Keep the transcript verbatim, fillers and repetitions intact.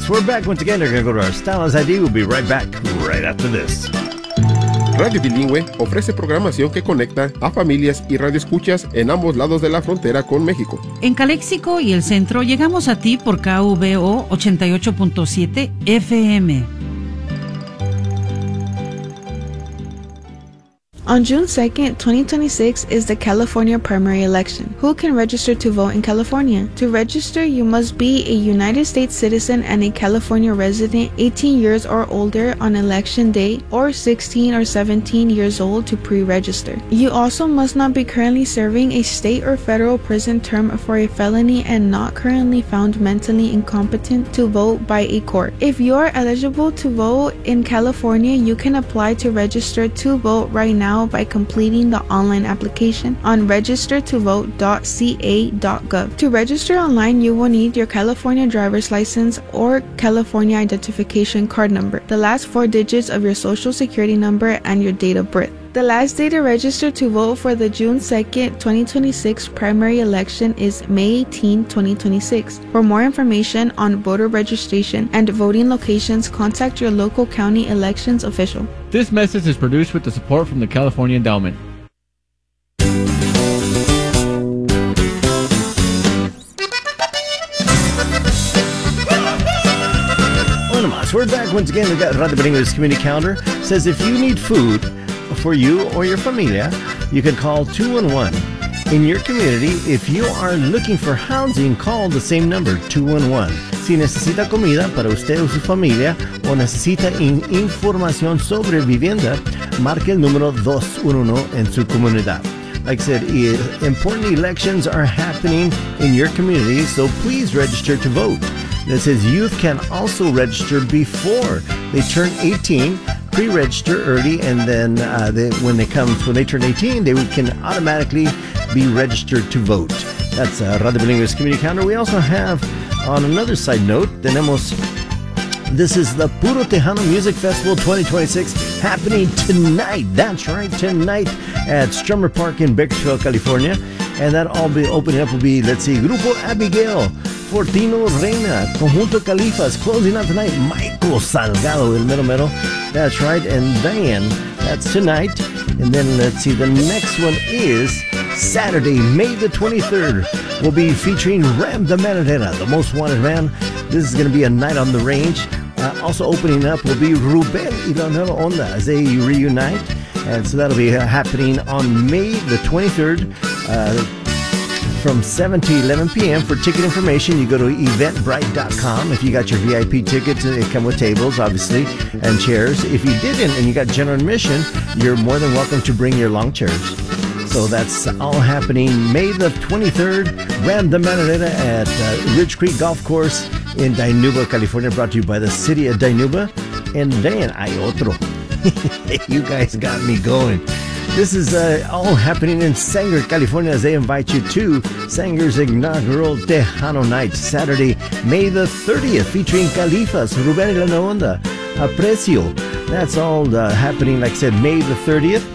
más. We're back once again. They're going to go to our Styles I D. We'll be right back right after this. Radio Bilingüe ofrece programación que conecta a familias y radioescuchas en ambos lados de la frontera con México. En Calexico y el centro llegamos a ti por K V O ochenta y ocho punto siete F M. On June second, twenty twenty-six is the California primary election. Who can register to vote in California? To register, you must be a United States citizen and a California resident eighteen years or older on election day, or sixteen or seventeen years old to pre-register. You also must not be currently serving a state or federal prison term for a felony and not currently found mentally incompetent to vote by a court. If you are eligible to vote in California, you can apply to register to vote right now by completing the online application on register to vote dot c a dot gov. To register online, you will need your California driver's license or California identification card number, the last four digits of your social security number, and your date of birth. The last day to register to vote for the June second, twenty twenty-six primary election is May eighteenth, twenty twenty-six. For more information on voter registration and voting locations, contact your local county elections official. This message is produced with the support from the California Endowment. Bueno más. We're back once again. We've got Radio Bilingüe's community calendar. Says if you need food for you or your familia, you can call two one one. In your community, if you are looking for housing, call the same number, two one one. Si necesita comida para usted o su familia o necesita in- información sobre vivienda, marque el número dos uno uno en su comunidad. Like I said, e- important elections are happening in your community, so please register to vote. That says youth can also register before they turn eighteen. Pre-register early, and then uh, they, when they come when they turn eighteen, they can automatically be registered to vote. That's uh, Radio Bilingüe's community calendar. We also have, on another side note, tenemos. This is the Puro Tejano Music Festival twenty twenty-six happening tonight. That's right, tonight at Strummer Park in Bakersfield, California. And that all be opening up will be, let's see, Grupo Abigail, Fortino Reina, Conjunto Califas, closing out tonight, Michael Salgado, El Mero Mero. That's right, and then that's tonight. And then let's see, the next one is Saturday, May the twenty-third. We'll be featuring Ram the Manadera, the most wanted man. This is going to be a night on the range. Uh, also opening up will be Ruben y La Nueva Onda as they reunite. And so that'll be uh, happening on May the twenty-third uh, from seven to eleven p.m. For ticket information, you go to eventbrite dot com. If you got your V I P tickets, they come with tables, obviously, and chairs. If you didn't and you got general admission, you're more than welcome to bring your long chairs. So that's all happening May the twenty-third, Ram the Manadera at uh, Ridge Creek Golf Course in Dinuba, California, brought to you by the city of Dinuba. And then hay otro. You guys got me going. This is uh, all happening in Sanger, California, as they invite you to Sanger's inaugural Tejano Night, Saturday, May the thirtieth, featuring Califas, Ruben y La Nueva Onda, Aprecio. That's all uh, happening, like I said, May the thirtieth.